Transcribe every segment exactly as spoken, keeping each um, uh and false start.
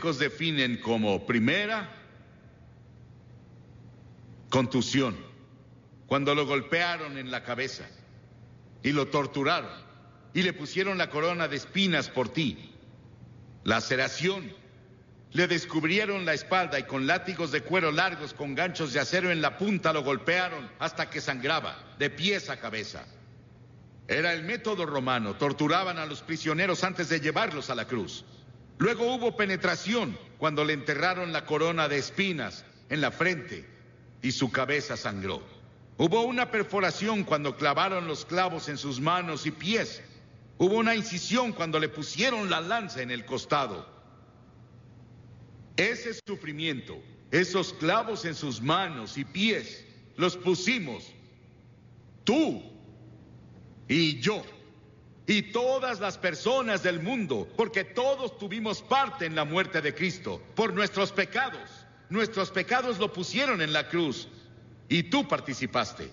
médicos definen como primera contusión, cuando lo golpearon en la cabeza y lo torturaron y le pusieron la corona de espinas por ti. Laceración, le descubrieron la espalda y con látigos de cuero largos con ganchos de acero en la punta lo golpearon hasta que sangraba, de pies a cabeza. Era el método romano, torturaban a los prisioneros antes de llevarlos a la cruz. Luego hubo penetración, cuando le enterraron la corona de espinas en la frente y su cabeza sangró. Hubo una perforación cuando clavaron los clavos en sus manos y pies. Hubo una incisión cuando le pusieron la lanza en el costado. Ese sufrimiento, esos clavos en sus manos y pies, los pusimos tú y yo y todas las personas del mundo, porque todos tuvimos parte en la muerte de Cristo por nuestros pecados. Nuestros pecados lo pusieron en la cruz y tú participaste.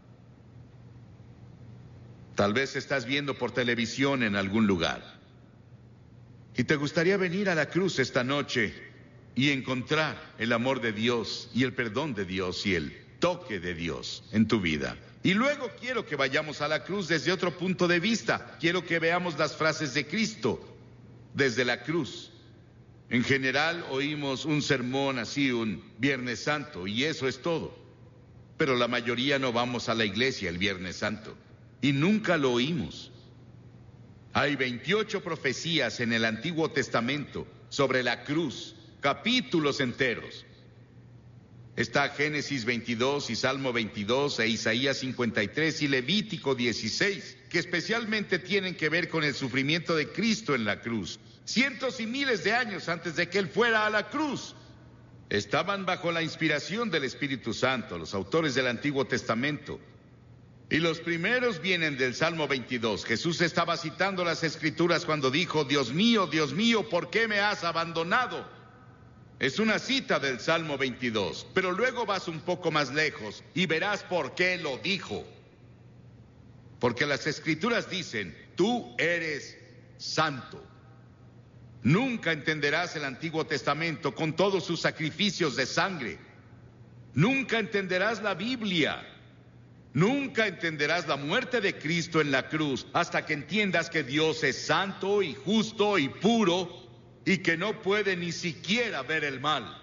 Tal vez estás viendo por televisión en algún lugar y te gustaría venir a la cruz esta noche y encontrar el amor de Dios y el perdón de Dios y el toque de Dios en tu vida. Y luego quiero que vayamos a la cruz desde otro punto de vista. Quiero que veamos las frases de Cristo desde la cruz. En general oímos un sermón así, un Viernes Santo, y eso es todo. Pero la mayoría no vamos a la iglesia el Viernes Santo, y nunca lo oímos. Hay veintiocho profecías en el Antiguo Testamento sobre la cruz, capítulos enteros. Está Génesis veintidós y Salmo veintidós e Isaías cincuenta y tres y Levítico dieciséis, que especialmente tienen que ver con el sufrimiento de Cristo en la cruz. Cientos y miles de años antes de que Él fuera a la cruz. Estaban bajo la inspiración del Espíritu Santo, los autores del Antiguo Testamento. Y los primeros vienen del Salmo veintidós. Jesús estaba citando las Escrituras cuando dijo: Dios mío, Dios mío, ¿por qué me has abandonado? Es una cita del Salmo veintidós, pero luego vas un poco más lejos y verás por qué lo dijo. Porque las Escrituras dicen: tú eres santo. Nunca entenderás el Antiguo Testamento con todos sus sacrificios de sangre. Nunca entenderás la Biblia. Nunca entenderás la muerte de Cristo en la cruz hasta que entiendas que Dios es santo y justo y puro y que no puede ni siquiera ver el mal.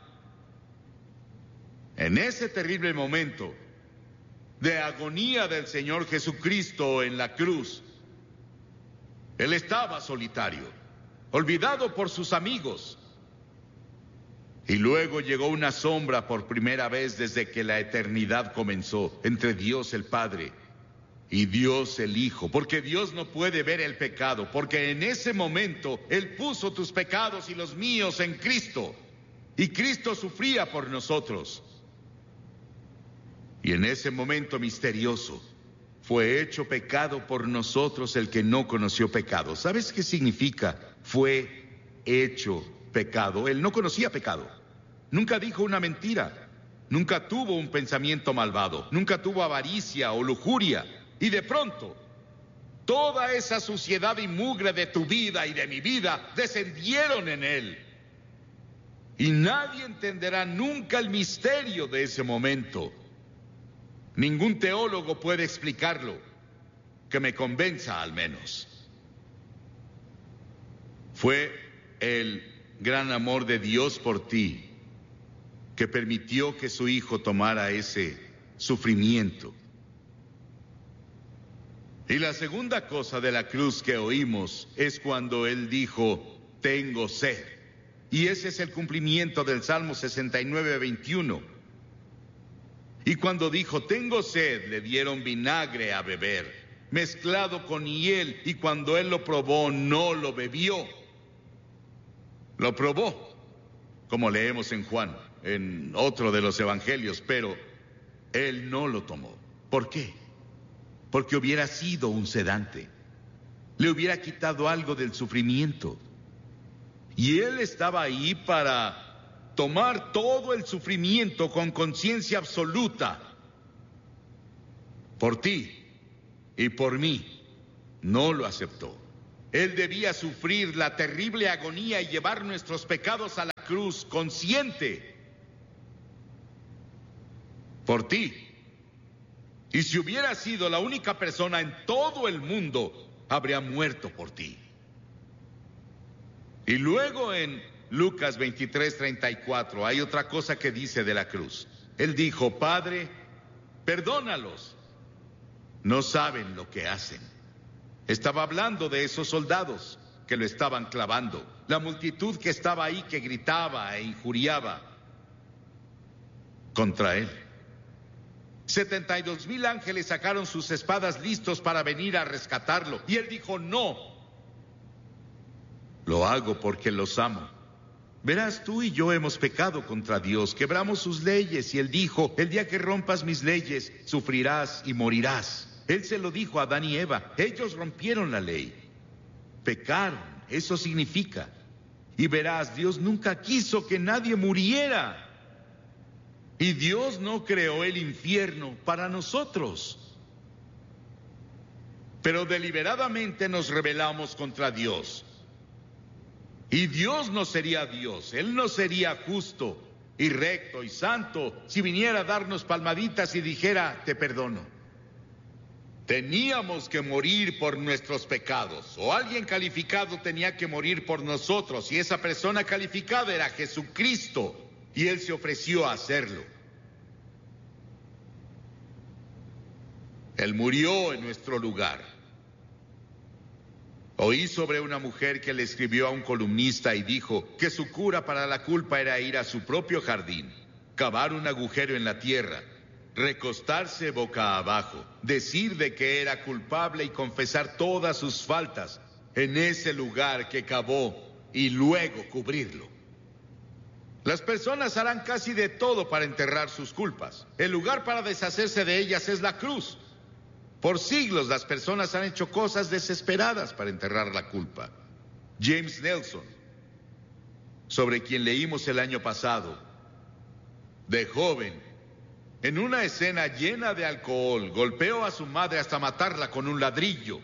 En ese terrible momento de agonía del Señor Jesucristo en la cruz, Él estaba solitario, olvidado por sus amigos. Y luego llegó una sombra por primera vez desde que la eternidad comenzó, entre Dios el Padre y Dios el Hijo, porque Dios no puede ver el pecado, porque en ese momento Él puso tus pecados y los míos en Cristo, y Cristo sufría por nosotros. Y en ese momento misterioso fue hecho pecado por nosotros el que no conoció pecado. ¿Sabes qué significa? Fue hecho pecado. Él no conocía pecado, nunca dijo una mentira, nunca tuvo un pensamiento malvado, nunca tuvo avaricia o lujuria. Y de pronto, toda esa suciedad y mugre de tu vida y de mi vida descendieron en Él. Y nadie entenderá nunca el misterio de ese momento. Ningún teólogo puede explicarlo, que me convenza al menos. Fue el gran amor de Dios por ti que permitió que su Hijo tomara ese sufrimiento. Y la segunda cosa de la cruz que oímos es cuando Él dijo: tengo sed. Y ese es el cumplimiento del Salmo sesenta y nueve, veintiuno. Y cuando dijo: tengo sed, le dieron vinagre a beber, mezclado con hiel, y cuando Él lo probó, no lo bebió. Lo probó, como leemos en Juan, en otro de los evangelios, pero Él no lo tomó. ¿Por qué? Porque hubiera sido un sedante, le hubiera quitado algo del sufrimiento. Y Él estaba ahí para tomar todo el sufrimiento con conciencia absoluta, por ti y por mí. No lo aceptó. Él debía sufrir la terrible agonía y llevar nuestros pecados a la cruz consciente por ti. Y si hubiera sido la única persona en todo el mundo, habría muerto por ti. Y luego en Lucas veintitrés, treinta y cuatro hay otra cosa que dice de la cruz. Él dijo: Padre, perdónalos, no saben lo que hacen. Estaba hablando de esos soldados que lo estaban clavando, la multitud que estaba ahí, que gritaba e injuriaba contra él. setenta y dos mil ángeles sacaron sus espadas listos para venir a rescatarlo. Y él dijo: no, lo hago porque los amo. Verás, tú y yo hemos pecado contra Dios, quebramos sus leyes. Y él dijo: el día que rompas mis leyes, sufrirás y morirás. Él se lo dijo a Adán y Eva. Ellos rompieron la ley, pecaron, eso significa. Y verás, Dios nunca quiso que nadie muriera. Y Dios no creó el infierno para nosotros. Pero deliberadamente nos rebelamos contra Dios. Y Dios no sería Dios, Él no sería justo y recto y santo si viniera a darnos palmaditas y dijera: te perdono. Teníamos que morir por nuestros pecados, o alguien calificado tenía que morir por nosotros, y esa persona calificada era Jesucristo. Y Él se ofreció a hacerlo. Él murió en nuestro lugar. Oí sobre una mujer que le escribió a un columnista y dijo que su cura para la culpa era ir a su propio jardín, cavar un agujero en la tierra, recostarse boca abajo, decir de que era culpable y confesar todas sus faltas en ese lugar que cavó y luego cubrirlo. Las personas harán casi de todo para enterrar sus culpas. El lugar para deshacerse de ellas es la cruz. Por siglos las personas han hecho cosas desesperadas para enterrar la culpa. James Nelson, sobre quien leímos el año pasado, de joven, en una escena llena de alcohol, golpeó a su madre hasta matarla con un ladrillo.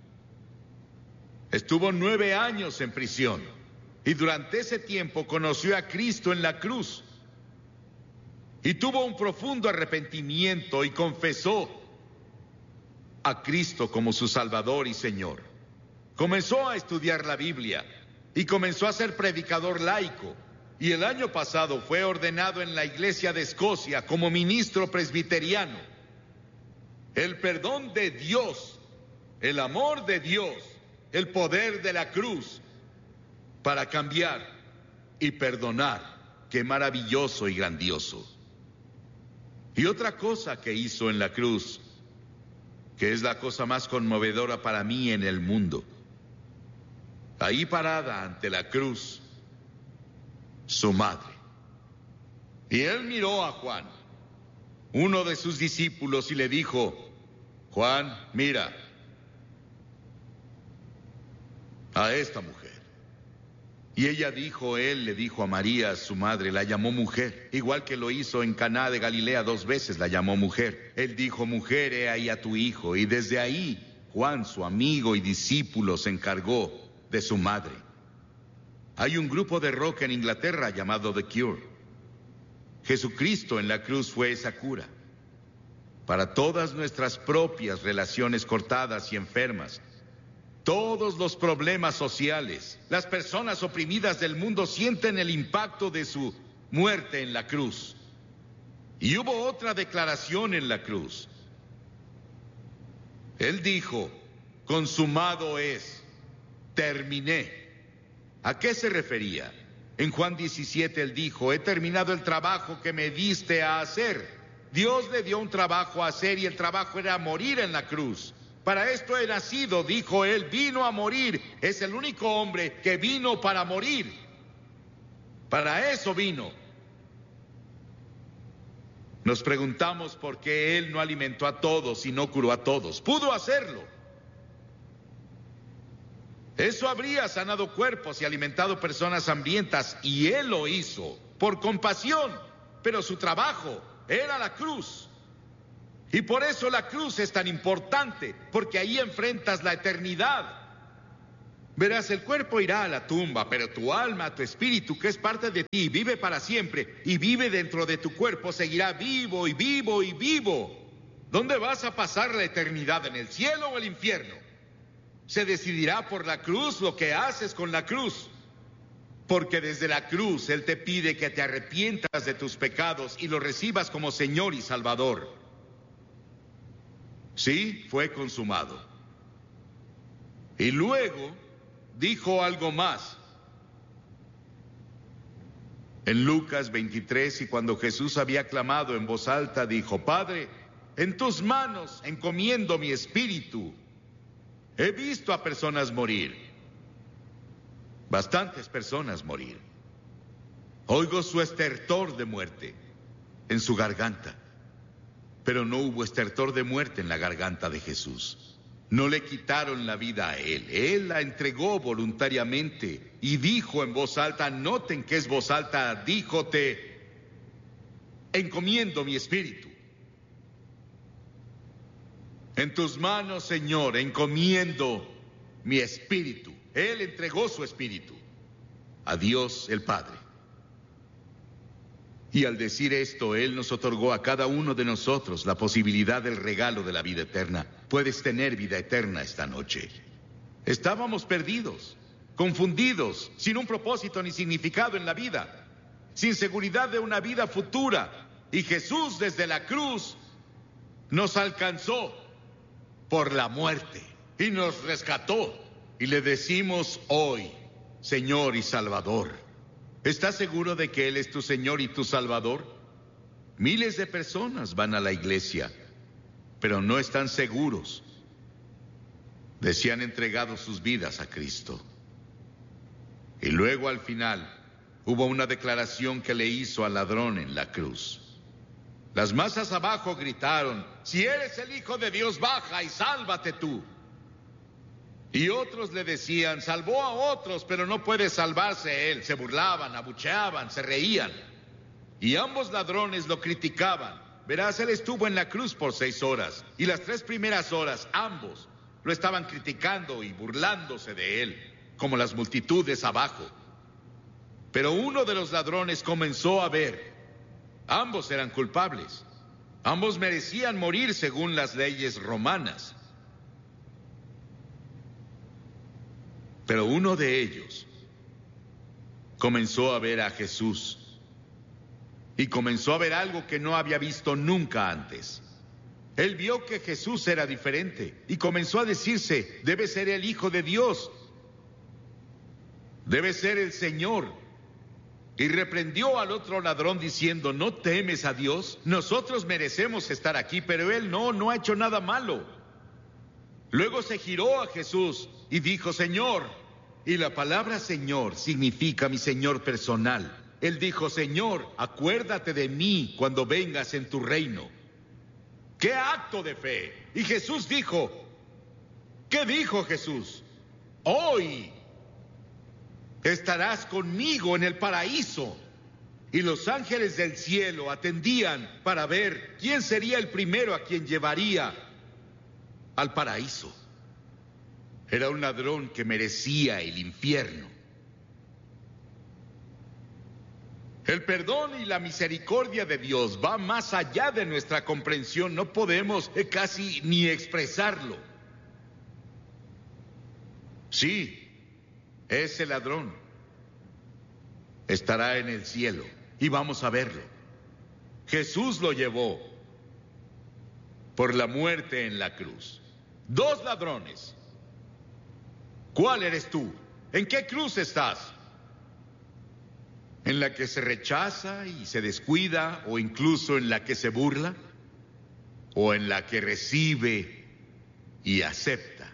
Estuvo nueve años en prisión. Y durante ese tiempo conoció a Cristo en la cruz. Y tuvo un profundo arrepentimiento y confesó a Cristo como su Salvador y Señor. Comenzó a estudiar la Biblia y comenzó a ser predicador laico. Y el año pasado fue ordenado en la Iglesia de Escocia como ministro presbiteriano. El perdón de Dios, el amor de Dios, el poder de la cruz para cambiar y perdonar. Qué maravilloso y grandioso. Y otra cosa que hizo en la cruz, que es la cosa más conmovedora para mí en el mundo. Ahí parada ante la cruz, su madre. Y él miró a Juan, uno de sus discípulos, y le dijo: Juan, mira a esta mujer. Y ella dijo, él le dijo a María, su madre, la llamó mujer, igual que lo hizo en Caná de Galilea dos veces, la llamó mujer. Él dijo: mujer, he ahí a tu hijo. Y desde ahí, Juan, su amigo y discípulo, se encargó de su madre. Hay un grupo de rock en Inglaterra llamado The Cure. Jesucristo en la cruz fue esa cura para todas nuestras propias relaciones cortadas y enfermas. Todos los problemas sociales, las personas oprimidas del mundo sienten el impacto de su muerte en la cruz. Y hubo otra declaración en la cruz. Él dijo: consumado es, terminé. ¿A qué se refería? En Juan diecisiete él dijo: he terminado el trabajo que me diste a hacer. Dios le dio un trabajo a hacer y el trabajo era morir en la cruz. Para esto he nacido, dijo él, vino a morir. Es el único hombre que vino para morir. Para eso vino. Nos preguntamos por qué él no alimentó a todos y no curó a todos. Pudo hacerlo. Eso habría sanado cuerpos y alimentado personas hambrientas, y él lo hizo por compasión. Pero su trabajo era la cruz. Y por eso la cruz es tan importante, porque ahí enfrentas la eternidad. Verás, el cuerpo irá a la tumba, pero tu alma, tu espíritu, que es parte de ti, vive para siempre y vive dentro de tu cuerpo, seguirá vivo y vivo y vivo. ¿Dónde vas a pasar la eternidad? ¿En el cielo o el infierno? Se decidirá por la cruz lo que haces con la cruz. Porque desde la cruz Él te pide que te arrepientas de tus pecados y lo recibas como Señor y Salvador. Sí, fue consumado. Y luego dijo algo más. En Lucas veintitrés, y cuando Jesús había clamado en voz alta, dijo: Padre, en tus manos encomiendo mi espíritu. He visto a personas morir, bastantes personas morir. Oigo su estertor de muerte en su garganta, pero no hubo estertor de muerte en la garganta de Jesús. No le quitaron la vida a Él, Él la entregó voluntariamente y dijo en voz alta, noten que es voz alta, dijo: te encomiendo mi espíritu. En tus manos, Señor, encomiendo mi espíritu. Él entregó su espíritu a Dios el Padre. Y al decir esto, Él nos otorgó a cada uno de nosotros la posibilidad del regalo de la vida eterna. Puedes tener vida eterna esta noche. Estábamos perdidos, confundidos, sin un propósito ni significado en la vida, sin seguridad de una vida futura. Y Jesús desde la cruz nos alcanzó por la muerte y nos rescató. Y le decimos hoy, Señor y Salvador. ¿Estás seguro de que Él es tu Señor y tu Salvador? Miles de personas van a la iglesia, pero no están seguros de si han entregado sus vidas a Cristo. Y luego al final hubo una declaración que le hizo al ladrón en la cruz. Las masas abajo gritaron: si eres el Hijo de Dios, baja y sálvate tú. Y otros le decían: salvó a otros, pero no puede salvarse él. Se burlaban, abucheaban, se reían. Y ambos ladrones lo criticaban. Verás, él estuvo en la cruz por seis horas. Y las tres primeras horas, ambos lo estaban criticando y burlándose de él, como las multitudes abajo. Pero uno de los ladrones comenzó a ver. Ambos eran culpables. Ambos merecían morir según las leyes romanas. Pero uno de ellos comenzó a ver a Jesús y comenzó a ver algo que no había visto nunca antes. Él vio que Jesús era diferente y comenzó a decirse: debe ser el Hijo de Dios, debe ser el Señor. Y reprendió al otro ladrón diciendo: ¿no temes a Dios? Nosotros merecemos estar aquí, pero él no, no ha hecho nada malo. Luego se giró a Jesús y dijo: Señor. Y la palabra Señor significa mi Señor personal. Él dijo: Señor, acuérdate de mí cuando vengas en tu reino. ¡Qué acto de fe! Y Jesús dijo, ¿qué dijo Jesús? Hoy estarás conmigo en el paraíso. Y los ángeles del cielo atendían para ver quién sería el primero a quien llevaría al paraíso. Era un ladrón que merecía el infierno. El perdón y la misericordia de Dios va más allá de nuestra comprensión. No podemos eh, casi ni expresarlo. Sí, ese ladrón estará en el cielo y vamos a verlo. Jesús lo llevó por la muerte en la cruz. Dos ladrones. ¿Cuál eres tú? ¿En qué cruz estás? ¿En la que se rechaza y se descuida, o incluso en la que se burla? ¿O en la que recibe y acepta?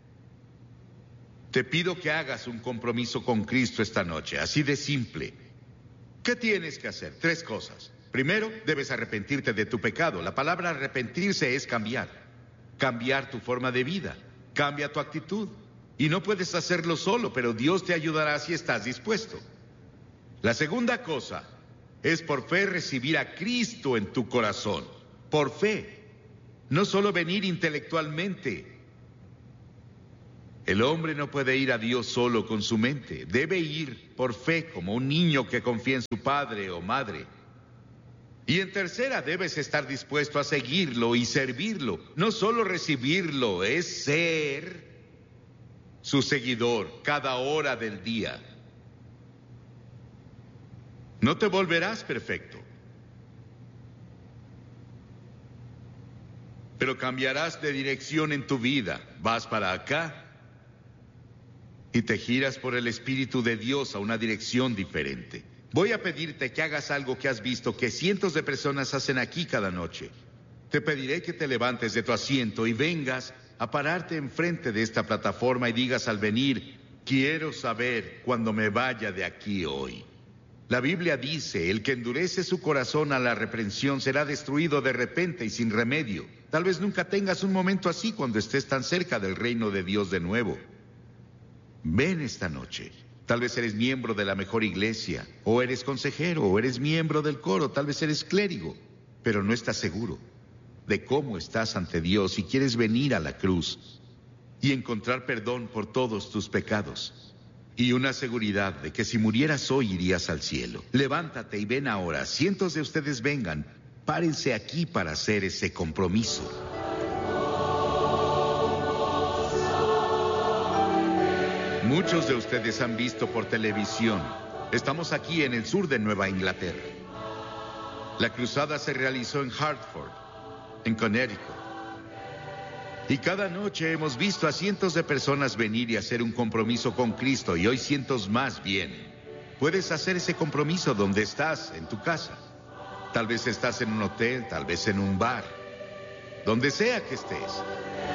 Te pido que hagas un compromiso con Cristo esta noche, así de simple. ¿Qué tienes que hacer? Tres cosas. Primero, debes arrepentirte de tu pecado. La palabra arrepentirse es cambiar. Cambiar tu forma de vida. Cambia tu actitud. Y no puedes hacerlo solo, pero Dios te ayudará si estás dispuesto. La segunda cosa es por fe recibir a Cristo en tu corazón. Por fe. No solo venir intelectualmente. El hombre no puede ir a Dios solo con su mente. Debe ir por fe, como un niño que confía en su padre o madre. Y en tercera, debes estar dispuesto a seguirlo y servirlo. No solo recibirlo, es ser su seguidor cada hora del día. No te volverás perfecto, pero cambiarás de dirección en tu vida. Vas para acá y te giras por el Espíritu de Dios a una dirección diferente. Voy a pedirte que hagas algo que has visto que cientos de personas hacen aquí cada noche. Te pediré que te levantes de tu asiento y vengas a pararte enfrente de esta plataforma y digas al venir: quiero saber cuando me vaya de aquí hoy. La Biblia dice: el que endurece su corazón a la reprensión será destruido de repente y sin remedio. Tal vez nunca tengas un momento así cuando estés tan cerca del reino de Dios de nuevo. Ven esta noche. Tal vez eres miembro de la mejor iglesia, o eres consejero, o eres miembro del coro, tal vez eres clérigo, pero no estás seguro de cómo estás ante Dios y quieres venir a la cruz y encontrar perdón por todos tus pecados y una seguridad de que si murieras hoy irías al cielo. Levántate y ven ahora. Cientos de ustedes vengan. Párense aquí para hacer ese compromiso. Muchos de ustedes han visto por televisión. Estamos aquí en el sur de Nueva Inglaterra. La cruzada se realizó en Hartford, en Connecticut. Y cada noche hemos visto a cientos de personas venir y hacer un compromiso con Cristo, y hoy cientos más vienen. Puedes hacer ese compromiso donde estás, en tu casa. Tal vez estás en un hotel, tal vez en un bar. Donde sea que estés.